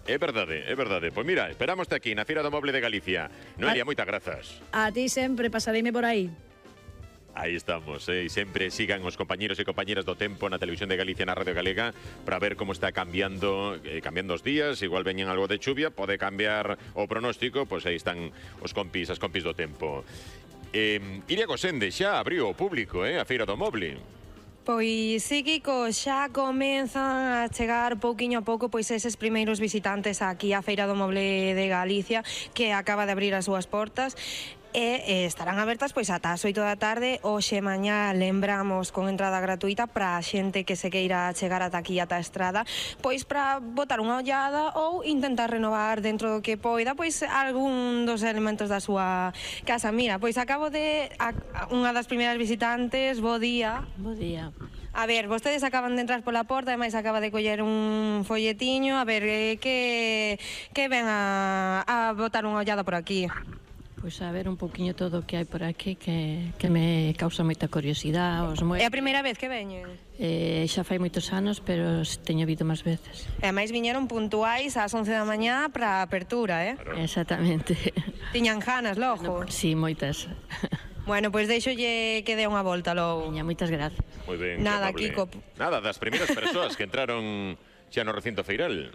É verdade. Pois mira, esperámoste aquí na Feira do Moble de Galicia. Noelia, moitas grazas. A ti sempre, pasareime por aí. Aí estamos, e sempre sigan os compañeros e compañeras do tempo na Televisión de Galicia na Radio Galega para ver como está cambiando os días, igual veñen algo de chuvia, pode cambiar o pronóstico, pois aí están as compis do tempo. Iria Gosende xa abriu o público, a Feira do Moble. Pois sí, Kiko, xa comenzan a chegar pouquiño a pouco pois eses primeiros visitantes aquí á Feira do Moble de Galicia, que acaba de abrir as súas portas. E estarán abertas pois ata as 8 da tarde. Hoxe mañá lembramos con entrada gratuita para a xente que se queira chegar ata aquí ata a estrada, pois para botar unha ollada ou intentar renovar dentro do que poida pois algún dos elementos da súa casa. Mira, pois acabo de unha das primeiras visitantes. Bo día. Bo día. A ver, vostedes acaban de entrar pola porta, ademais acaba de coller un folletiño. A ver, que ven a botar unha ollada por aquí? Pois a ver un pouquiño todo o que hai por aquí que me causa moita curiosidade. É a primeira vez que veñen? Xa fai moitos anos, pero teño visto máis veces. E máis viñeron puntuais ás 11 da mañá para a apertura, Claro. Exactamente. Tiñan ganas, logo? Sí, moitas. Bueno, pois deixolle que dé unha volta logo. Veña, moitas gracias. Moi ben, Nada, que amable. Kiko. Nada, das primeiras persoas que entraron xa no recinto feiral.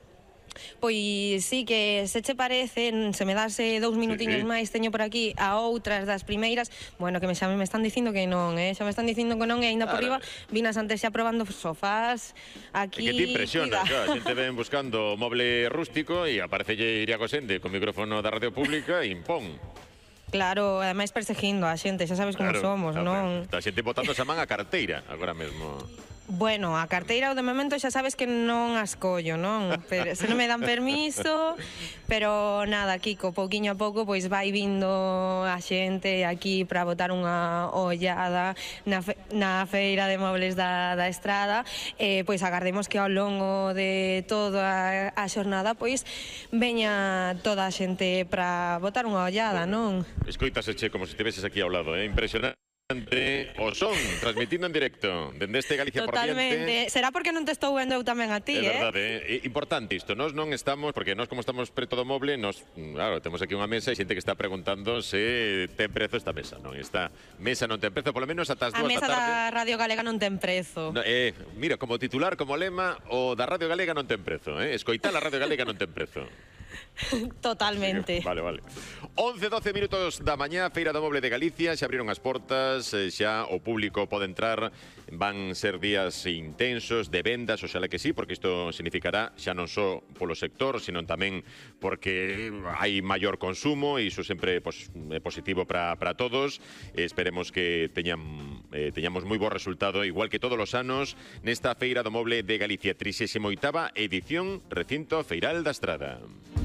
Pois sí, que se che parece, se me dase 2 minutiños máis, teño por aquí a outras das primeiras. Bueno, que xa me están dicindo que non, xa me están dicindo que non, e ainda por riba vinas antes xa probando sofás aquí. E que te impresiona, a xente ven buscando moble rústico e aparecelle Iria Gosende con micrófono da radio pública e impón. Claro, ademais perseguindo a xente, xa sabes como somos, non? Está a xente botando esa man a carteira agora mesmo. Bueno, a carteira de momento xa sabes que non as collo, non? Pero se non me dan permiso, pero nada, Kiko, pouquiño a pouco pois vai vindo a xente aquí para botar unha ollada na Feira de Mobles da Estrada. Pois agardemos que ao longo de toda a xornada pois veña toda a xente para botar unha ollada, non? Escoítaseche como se estiveses aquí ao lado, impresionante. O son, transmitindo en directo dende este Galicia Totalmente. por diante. Será porque non te estou vendo eu tamén a ti, É verdade, importante isto. Nós non estamos, porque nós como estamos preto do moble, nós, claro, temos aquí unha mesa e xente que está preguntando se ten prezo esta mesa, non? Esta mesa non ten prezo, polo menos ata as 2 da tarde. A mesa da Radio Galega non ten prezo. No, mira, como titular, como lema, o da Radio Galega non ten prezo, escoitar a Radio Galega non ten prezo. Totalmente. Vale. 11-12 minutos da mañá, Feira do Moble de Galicia, xa abriron as portas, xa o público pode entrar, van ser días intensos de vendas, oxalá que sí, porque isto significará xa non só polo sector, sino tamén porque hai maior consumo e iso sempre é positivo para todos. Esperemos que teñamos moi bo resultado, igual que todos os anos, nesta Feira do Moble de Galicia, 38ª edición, recinto Feiral da Estrada.